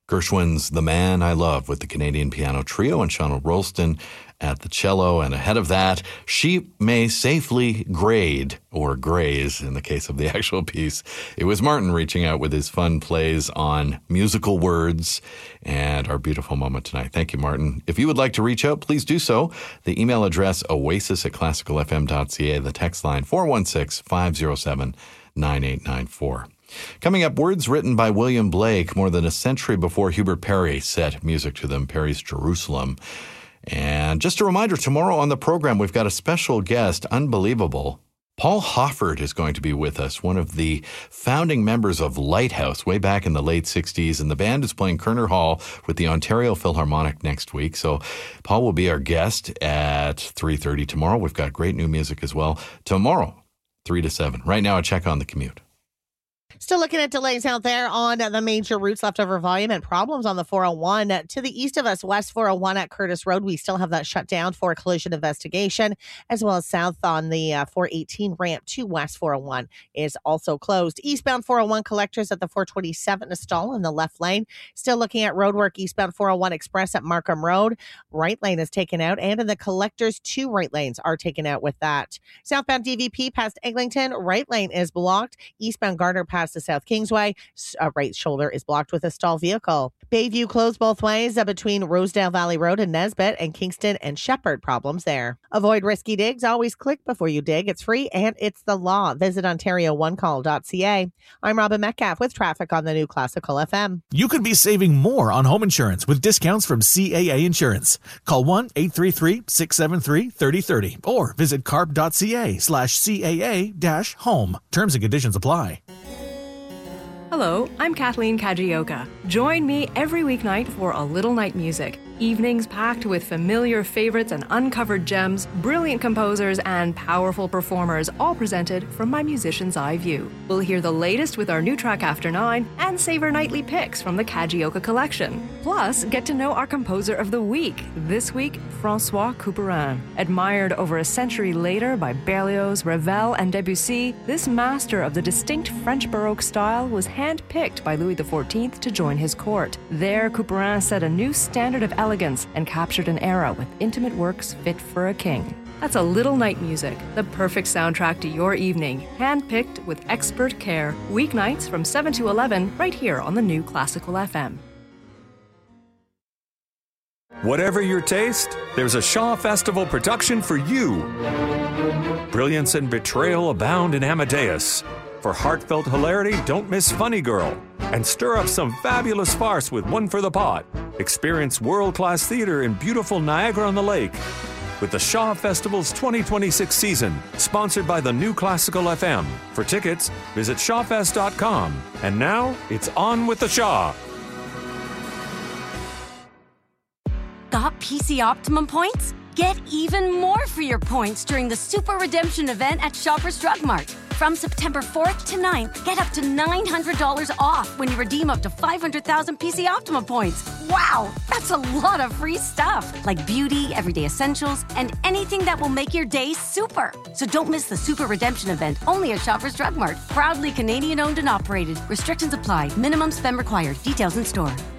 Gershwin's The Man I Love with the Canadian Piano Trio and Shawna Rolston at the cello. And ahead of that, She May Safely Grade, or graze in the case of the actual piece. It was Martin reaching out with his fun plays on musical words and our beautiful moment tonight. Thank you, Martin. If you would like to reach out, please do so. The email address, oasis@classicalfm.ca. The text line, 416-507-9894. Coming up, words written by William Blake more than a century before Hubert Parry set music to them, Parry's Jerusalem. And just a reminder, tomorrow on the program, we've got a special guest, unbelievable. Paul Hofford is going to be with us, one of the founding members of Lighthouse way back in the late 60s. And the band is playing Kerner Hall with the Ontario Philharmonic next week. So Paul will be our guest at 3:30 tomorrow. We've got great new music as well. Tomorrow, 3 to 7. Right now, a check on the commute. Still looking at delays out there on the major routes, leftover volume and problems on the 401. To the east of us, West 401 at Curtis Road, we still have that shut down for a collision investigation, as well as south on the 418 ramp to West 401 is also closed. Eastbound 401 collectors at the 427 a stall in the left lane. Still looking at roadwork, eastbound 401 Express at Markham Road. Right lane is taken out, and in the collectors, 2 right lanes are taken out with that. Southbound DVP past Eglinton, right lane is blocked. Eastbound Gardner past the South Kingsway, right shoulder is blocked with a stall vehicle. Bayview closed both ways between Rosedale Valley Road and Nesbitt, and Kingston and Shepherd problems there. Avoid risky digs. Always click before you dig. It's free and it's the law. Visit OntarioOneCall.ca. I'm Robin Metcalf with traffic on the new Classical FM. You could be saving more on home insurance with discounts from CAA Insurance. Call 1-833-673-3030 or visit carp.ca/CAA-home. Terms and conditions apply. Hello, I'm Kathleen Kajioka. Join me every weeknight for A Little Night Music. Evenings packed with familiar favorites and uncovered gems, brilliant composers, and powerful performers, all presented from my musician's eye view. We'll hear the latest with our new track After 9 and savor nightly picks from the Kajioka collection. Plus, get to know our composer of the week. This week, François Couperin. Admired over a century later by Berlioz, Ravel, and Debussy, this master of the distinct French Baroque style was hand-picked by Louis XIV to join his court. There, Couperin set a new standard of elegance and captured an era with intimate works fit for a king. That's A Little Night Music, the perfect soundtrack to your evening, hand-picked with expert care, weeknights from 7 to 11, right here on the new Classical FM. Whatever your taste, there's a Shaw Festival production for you. Brilliance and betrayal abound in Amadeus. For heartfelt hilarity, don't miss Funny Girl. And stir up some fabulous farce with One for the Pot. Experience world-class theater in beautiful Niagara-on-the-Lake. With the Shaw Festival's 2026 season, sponsored by the new Classical FM. For tickets, visit shawfest.com. And now, it's on with the Shaw. Got PC Optimum points? Get even more for your points during the Super Redemption event at Shoppers Drug Mart. From September 4th to 9th, get up to $900 off when you redeem up to 500,000 PC Optimum points. Wow, that's a lot of free stuff, like beauty, everyday essentials, and anything that will make your day super. So don't miss the Super Redemption event, only at Shoppers Drug Mart. Proudly Canadian owned and operated. Restrictions apply. Minimum spend required. Details in store.